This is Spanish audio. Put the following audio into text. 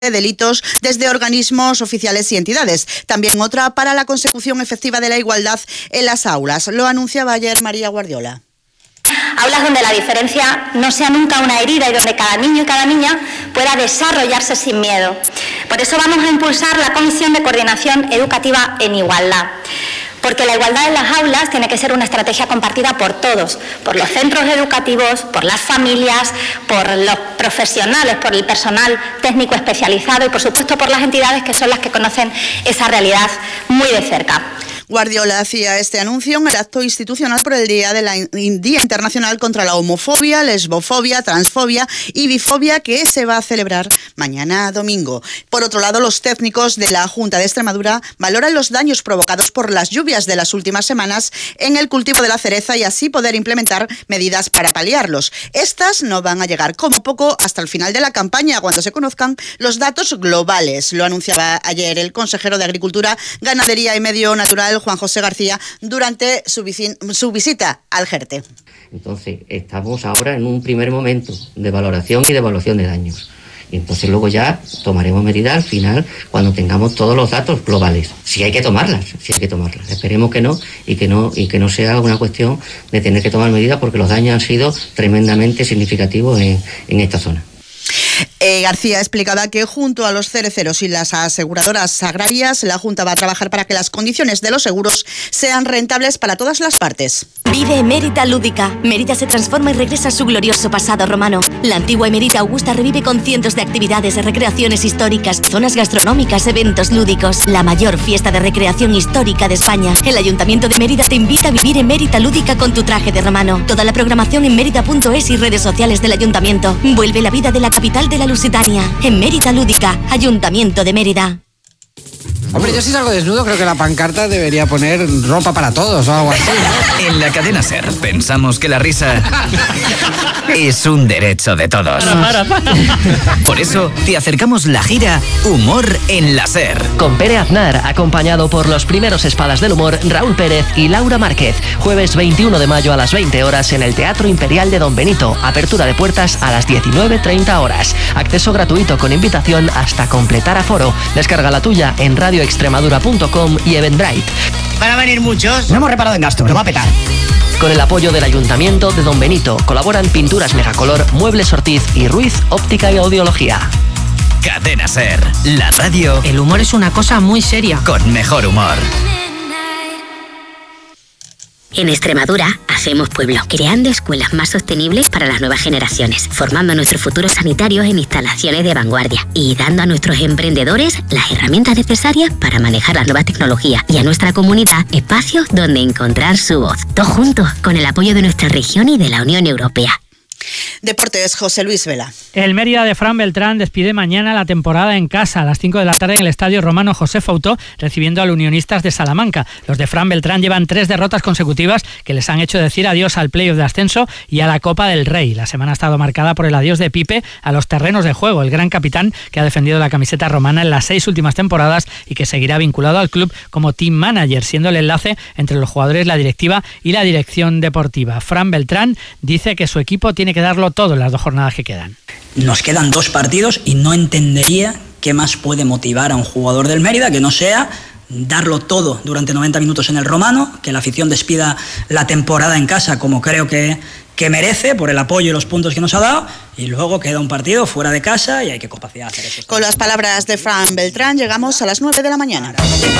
delitos desde organismos oficiales y entidades. También otra para la consecución efectiva de la igualdad en las aulas. Lo anunciaba ayer María Guardiola. Aulas donde la diferencia no sea nunca una herida y donde cada niño y cada niña pueda desarrollarse sin miedo. Por eso vamos a impulsar la Comisión de Coordinación Educativa en Igualdad. Porque la igualdad en las aulas tiene que ser una estrategia compartida por todos, por los centros educativos, por las familias, por los profesionales, por el personal técnico especializado y, por supuesto, por las entidades que son las que conocen esa realidad muy de cerca. Guardiola hacía este anuncio en el acto institucional por el Día Internacional contra la Homofobia, Lesbofobia, Transfobia y Bifobia, que se va a celebrar mañana domingo. Por otro lado, los técnicos de la Junta de Extremadura valoran los daños provocados por las lluvias de las últimas semanas en el cultivo de la cereza y así poder implementar medidas para paliarlos. Estas no van a llegar como poco hasta el final de la campaña, cuando se conozcan los datos globales. Lo anunciaba ayer el consejero de Agricultura, Ganadería y Medio Natural, Juan José García, durante su visita al Jerte. Entonces, estamos ahora en un primer momento de valoración y de evaluación de daños. Y entonces luego ya tomaremos medidas al final cuando tengamos todos los datos globales. Si hay que tomarlas, Esperemos que no y que no sea una cuestión de tener que tomar medidas porque los daños han sido tremendamente significativos en esta zona. García explicaba que junto a los cereceros y las aseguradoras agrarias, la Junta va a trabajar para que las condiciones de los seguros sean rentables para todas las partes. Vive Emérita Lúdica. Mérida se transforma y regresa a su glorioso pasado romano. La antigua Emérita Augusta revive con cientos de actividades de recreaciones históricas, zonas gastronómicas, eventos lúdicos. La mayor fiesta de recreación histórica de España. El Ayuntamiento de Mérida te invita a vivir Emérita Lúdica con tu traje de romano. Toda la programación en mérida.es y redes sociales del Ayuntamiento. Vuelve la vida de la capital de la Lusitania. Emérita Lúdica, Ayuntamiento de Mérida. Hombre, yo si salgo desnudo creo que la pancarta debería poner ropa para todos o algo así, ¿no? En la cadena SER pensamos que la risa es un derecho de todos. Para. Por eso te acercamos la gira Humor en la SER. Con Pere Aznar, acompañado por los primeros espadas del humor, Raúl Pérez y Laura Márquez. Jueves 21 de mayo a las 20 horas en el Teatro Imperial de Don Benito. Apertura de puertas a las 19:30 horas. Acceso gratuito con invitación hasta completar aforo. Descarga la tuya en radioextremadura.com y Eventbrite. Van a venir muchos. No hemos reparado en gasto, lo va a petar. Con el apoyo del Ayuntamiento de Don Benito colaboran Pinturas Megacolor, Muebles Ortiz y Ruiz Óptica y Audiología. Cadena SER, la radio. El humor es una cosa muy seria. Con mejor humor. En Extremadura hacemos pueblo, creando escuelas más sostenibles para las nuevas generaciones, formando a nuestros futuros sanitarios en instalaciones de vanguardia y dando a nuestros emprendedores las herramientas necesarias para manejar las nuevas tecnologías y a nuestra comunidad espacios donde encontrar su voz. Todos juntos, con el apoyo de nuestra región y de la Unión Europea. Deportes, José Luis Vela. El Mérida de Fran Beltrán despide mañana la temporada en casa a las 5 de la tarde en el Estadio Romano José Fautó, recibiendo al Unionistas de Salamanca. Los de Fran Beltrán llevan 3 derrotas consecutivas que les han hecho decir adiós al playoff de ascenso y a la Copa del Rey. La semana ha estado marcada por el adiós de Pipe a los terrenos de juego, el gran capitán que ha defendido la camiseta romana en las 6 últimas temporadas y que seguirá vinculado al club como team manager, siendo el enlace entre los jugadores, la directiva y la dirección deportiva. Fran Beltrán dice que su equipo tiene que darlo todo en las 2 jornadas que quedan. Nos quedan 2 partidos y no entendería qué más puede motivar a un jugador del Mérida que no sea darlo todo durante 90 minutos en el Romano, que la afición despida la temporada en casa como creo que merece por el apoyo y los puntos que nos ha dado, y luego queda un partido fuera de casa y hay que capacidad hacer eso. Con las palabras de Fran Beltrán llegamos a las 9 de la mañana.